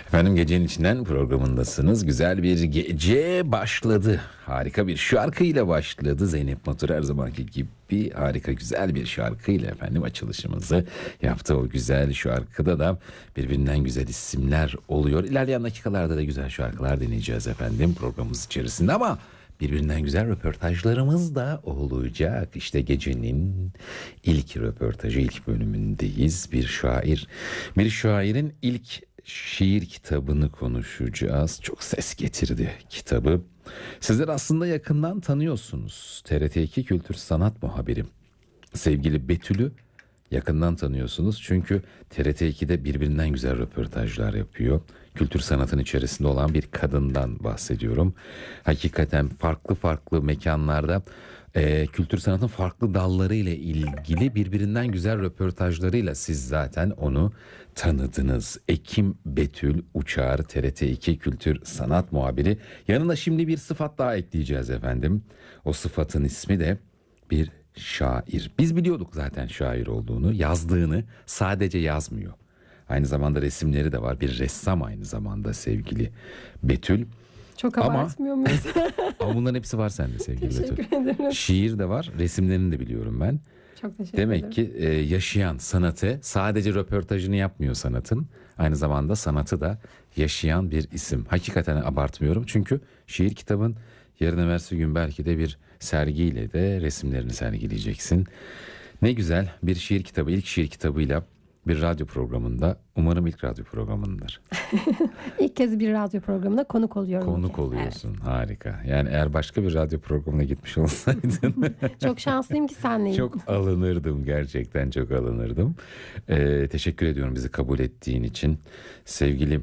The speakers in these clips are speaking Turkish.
Efendim gecenin içinden programındasınız. Güzel bir gece başladı. Harika bir şarkıyla başladı. Zeynep Matur her zamanki gibi harika güzel bir şarkıyla efendim açılışımızı yaptı. O güzel şarkıda da birbirinden güzel isimler oluyor. İlerleyen dakikalarda da güzel şarkılar dinleyeceğiz efendim programımız içerisinde ama birbirinden güzel röportajlarımız da olacak. İşte gecenin ilk röportajı, ilk bölümündeyiz. Bir şairin ilk şiir kitabını konuşacağız. Çok ses getirdi kitabı. Sizler aslında yakından tanıyorsunuz. TRT2 Kültür Sanat muhabiri sevgili Betül'ü yakından tanıyorsunuz. Çünkü TRT2'de birbirinden güzel röportajlar yapıyor. Kültür sanatın içerisinde olan bir kadından bahsediyorum. Hakikaten farklı farklı mekanlarda kültür sanatın farklı dalları ile ilgili birbirinden güzel röportajlarıyla siz zaten onu tanıdınız. Ekim Betül Uçar, TRT2 Kültür Sanat muhabiri. Yanına şimdi bir sıfat daha ekleyeceğiz efendim. O sıfatın ismi de bir şair. Biz biliyorduk zaten şair olduğunu, yazdığını, sadece yazmıyor. Aynı zamanda resimleri de var. Bir ressam aynı zamanda sevgili Betül. Çok Ama abartmıyor muyuz? ama bunların hepsi var sende sevgili Betül. Teşekkür ederim. Şiir de var, resimlerini de biliyorum ben. Çok teşekkür Demek ederim. ki yaşayan sanatı, sadece röportajını yapmıyor sanatın. Aynı zamanda sanatı da yaşayan bir isim. Hakikaten abartmıyorum çünkü şiir kitabın yarın evvelsi gün belki de bir sergiyle de resimlerini sergileyeceksin. Ne güzel bir şiir kitabı, ilk şiir kitabıyla bir radyo programında, umarım ilk radyo programındır. İlk kez bir radyo programına konuk oluyorum. Konuk oluyorsun, harika. Yani eğer başka bir radyo programına gitmiş olsaydın... Evet. Çok şanslıyım ki senleyim. Çok alınırdım, gerçekten çok alınırdım. Teşekkür ediyorum bizi kabul ettiğin için. Sevgili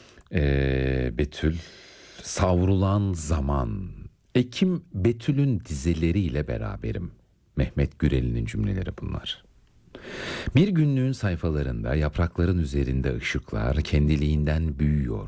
Betül, Savrulan Zaman. Ekim Betül'ün dizeleriyle beraberim. Mehmet Gürel'in cümleleri bunlar. Bir günlüğün sayfalarında yaprakların üzerinde ışıklar kendiliğinden büyüyor.